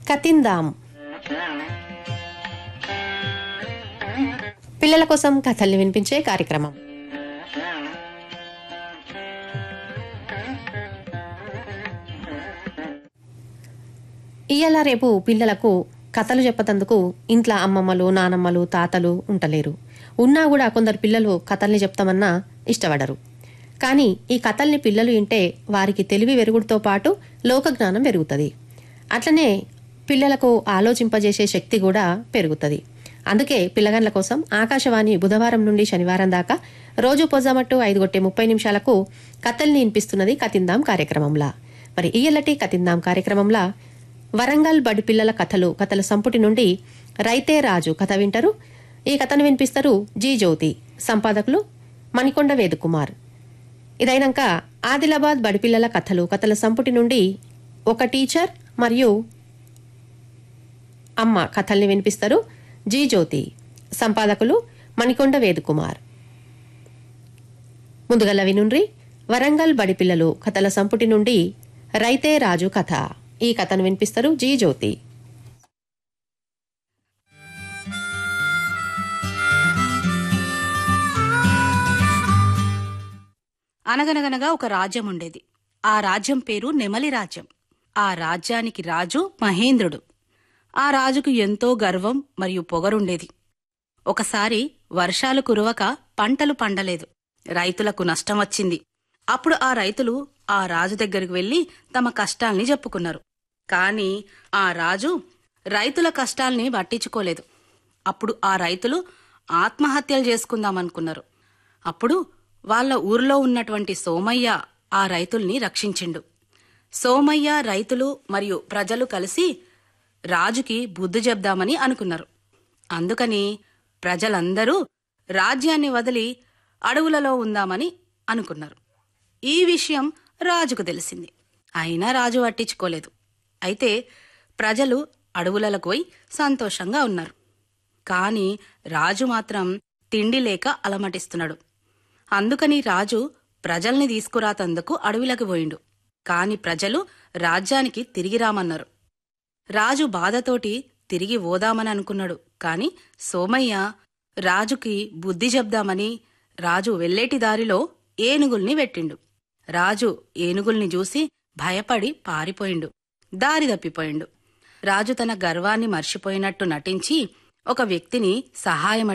కతిందాం. పిల్లల కోసం కథల్ని వినిపించే కార్యక్రమం. ఇయ్యాల రేపు పిల్లలకు కథలు చెప్పతందుకు ఇంట్లో అమ్మమ్మలు, నానమ్మలు, తాతలు ఉంటలేరు. ఉన్నా కూడా కొందరు పిల్లలు కథల్ని చెప్తామన్నా ఇష్టపడరు. కానీ ఈ కథల్ని పిల్లలు వింటే వారికి తెలివి పెరుగుడుతో పాటు లోకజ్ఞానం పెరుగుతుంది. అట్లనే పిల్లలకు ఆలోచింపజేసే శక్తి కూడా పెరుగుతుంది. అందుకే పిల్లగాండ్ల కోసం ఆకాశవాణి బుధవారం నుండి శనివారం దాకా రోజు పొజామట్టు 5:30 కథల్ని వినిపిస్తున్నది కతిందాం కార్యక్రమంలా. మరి ఇయ్యలటి కతిందాం కార్యక్రమంలా వరంగల్ బడి పిల్లల కథల సంపుటి నుండి రైతే రాజు కథ వింటారు. ఈ కథను వినిపిస్తారు జీ జ్యోతి, సంపాదకులు మణికొండ వేదుకుమార్. ఇదైనాక ఆదిలాబాద్ బడిపిల్లల కథల సంపుటి నుండి ఒక టీచర్ మరియు అమ్మ కథల్ని వినిపిస్తారు జీ జ్యోతి, సంపాదకులు మణికొండ వేదుకుమార్. ముందుగల వినుండ్రి వరంగల్ బడిపిల్లలు కథల సంపుటి నుండి రైతే రాజు కథ. ఈ కథను వినిపిస్తారు జీ జ్యోతి. అనగనగనగా ఒక రాజ్యం ఉండేది. ఆ రాజ్యం పేరు నెమలి రాజ్యం. ఆ రాజ్యానికి రాజు మహేంద్రుడు. ఆ రాజుకు ఎంతో గర్వం మరియు పొగరుండేది. ఒకసారి వర్షాలు కురవక పంటలు పండలేదు. రైతులకు నష్టం వచ్చింది. అప్పుడు ఆ రైతులు ఆ రాజు దగ్గరికి వెళ్లి తమ కష్టాల్ని చెప్పుకున్నారు. కాని ఆ రాజు రైతుల కష్టాల్ని పట్టించుకోలేదు. అప్పుడు ఆ రైతులు ఆత్మహత్యలు చేసుకుందామనుకున్నారు. అప్పుడు వాళ్ల ఊర్లో ఉన్నటువంటి సోమయ్య ఆ రైతుల్ని రక్షించిండు. సోమయ్య, రైతులు మరియు ప్రజలు కలిసి రాజుకి బుద్ధి చెప్దామని అనుకున్నారు. అందుకని ప్రజలందరూ రాజ్యాన్ని వదిలి అడవులలో ఉందామని అనుకున్నారు. ఈ విషయం రాజుకు తెలిసింది. అయినా రాజు పట్టించుకోలేదు. అయితే ప్రజలు అడవులకు పోయి సంతోషంగా ఉన్నారు. కాని రాజు మాత్రం తిండి లేక అలమటిస్తున్నాడు. అందుకని రాజు ప్రజల్ని తీసుకురాతందుకు అడవిలకు పోయిండు. కాని ప్రజలు రాజ్యానికి తిరిగి రామన్నారు. రాజు బాధతోటి తిరిగి పోదామని అనుకున్నాడు. కాని సోమయ్య రాజుకి బుద్ధి చెప్దామని రాజు వెళ్లేటి దారిలో ఏనుగుల్ని పెట్టిండు. రాజు ఏనుగుల్ని చూసి భయపడి పారిపోయిండు. దారి తప్పిపోయిండు. రాజు తన గర్వాన్ని మర్చిపోయినట్టు నటించి ఒక వ్యక్తిని సహాయం